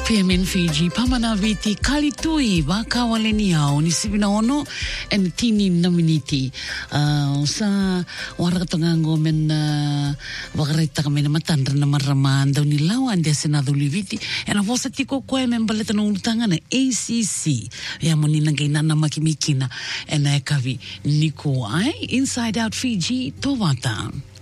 PMN Fiji, Pamana Viti, Kalitui, Waka Waleniao, ni Sivina Ono, and Tini Nominiti. Sa Waratangango men Wakarita men Matandra Namaraman, Doni Lawan, Desenado Liviti, and a Wasatiko Quem and Baletano Tangana, ACC, Yamonina Gainana Makimikina, and Ekavi, Nico, Inside Out Fiji, Tovata.